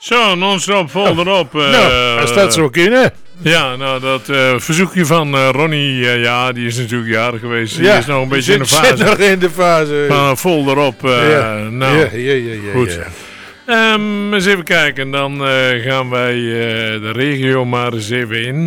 Zo, non-stop, vol erop. Nou, als dat zo kunnen. Ja, nou, dat verzoekje van Ronnie, ja, die is natuurlijk jarig geweest. Die Ja, is nog een beetje in de zit fase. nog in de fase. Van vol erop. Nou, goed. Ja. Eens even kijken, dan gaan wij de regio maar eens even in.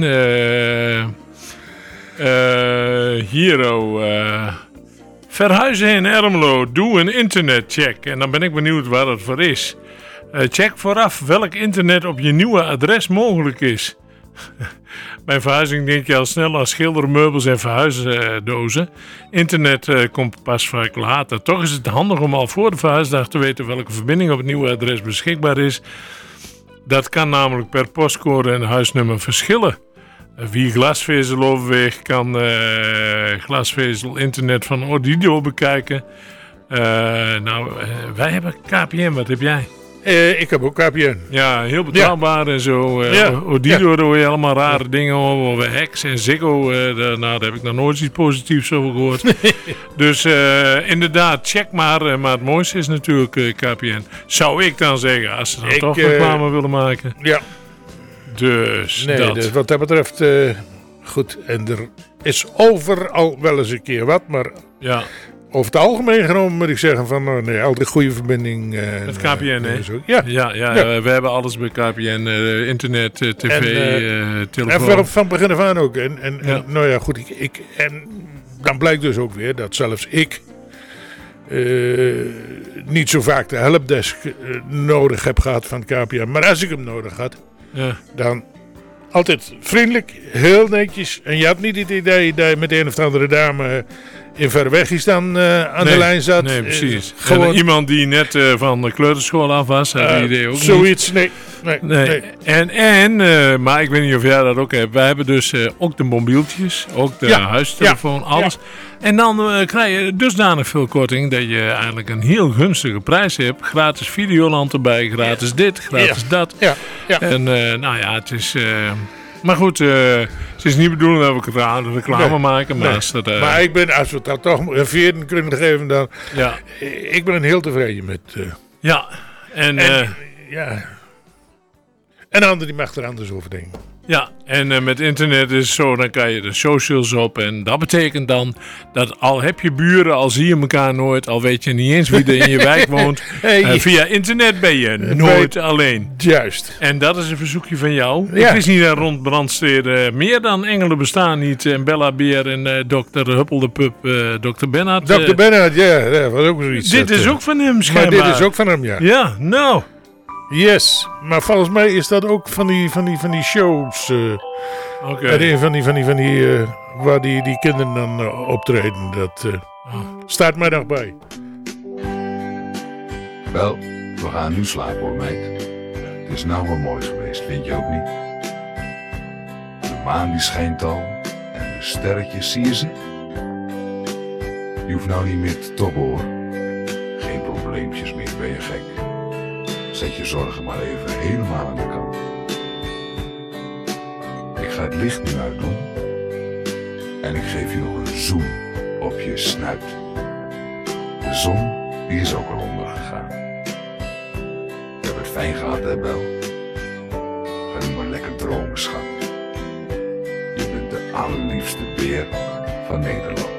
Verhuizen in Ermelo, doe een internetcheck. En dan ben ik benieuwd waar dat voor is. Check vooraf welk internet op je nieuwe adres mogelijk is. Bij verhuizing denk je al snel aan schildermeubels en verhuisdozen. Internet komt pas vaak later. Toch is het handig om al voor de verhuisdag te weten welke verbinding op het nieuwe adres beschikbaar is. Dat kan namelijk per postcode en huisnummer verschillen. Wie glasvezel overweegt kan glasvezel internet van Odido bekijken. Wij hebben KPN, wat heb jij? Ik heb ook KPN. Ja, heel betrouwbaar en zo. Odido, daar hoor je allemaal rare dingen over Hex en Ziggo. Daar heb ik nog nooit iets positiefs over gehoord. Dus inderdaad, check maar. Maar het mooiste is natuurlijk KPN. Zou ik dan zeggen, als ze dan toch reclame willen maken. Ja. Dus nee, dat. Dus wat dat betreft, goed. En er is overal wel eens een keer wat, maar Ja. over het algemeen genomen moet ik zeggen van, nee, altijd goede verbinding. Met KPN, hè? Ja. We hebben alles bij KPN. Internet, tv, telefoon. En van begin af aan ook. En nou ja, goed. En dan blijkt dus ook weer dat zelfs ik niet zo vaak de helpdesk nodig heb gehad van KPN. Maar als ik hem nodig had, dan altijd vriendelijk, heel netjes. En je had niet het idee dat je met een of andere dame in Verweggistan aan de lijn zat. Nee, precies. Gewoon iemand die net van de kleuterschool af was, had die idee ook zoiets, niet. Nee. Maar ik weet niet of jij dat ook hebt. Wij hebben dus ook de mobieltjes, ook de huistelefoon, alles. Ja. En dan krijg je dusdanig veel korting dat je eigenlijk een heel gunstige prijs hebt. Gratis Videoland erbij, gratis dit, gratis dat. Ja. En het is... Maar goed, het is niet bedoeld dat we reclame maken. Maar, maar ik ben, als we dat toch een 14 kunnen geven, dan... Ja. Ik ben heel tevreden met... En anderen die mag er anders over denken. Ja, en met internet is het zo, dan kan je de socials op. En dat betekent dan dat al heb je buren, al zie je elkaar nooit, al weet je niet eens wie er in je wijk woont. Via internet ben je nooit alleen. Juist. En dat is een verzoekje van jou. Ja. Het is niet dat rond brandsteden meer dan engelen bestaan niet. En Bella Beer en dokter Huppel de Pup, dokter Bernhard. Dokter Bernhard, ja, was ook zoiets. Dit is ook van hem schijnbaar. Maar dit is ook van hem, ja. Ja, nou... Yes, maar volgens mij is dat ook van die shows. Oké. Van die waar die kinderen dan optreden. Dat staat mij nog bij. Wel, we gaan nu slapen hoor, meid. Het is nou wel mooi geweest, vind je ook niet? De maan die schijnt al en de sterretjes, zie je ze? Je hoeft nou niet meer te tobben hoor. Geen probleempjes meer, ben je gek. Zet je zorgen maar even helemaal aan de kant. Ik ga het licht nu uitdoen. En ik geef je nog een zoen op je snuit. De zon, die is ook al ondergegaan. We hebben het fijn gehad, hè, Bel? Ga nu maar lekker dromen, schat. Je bent de allerliefste beer van Nederland.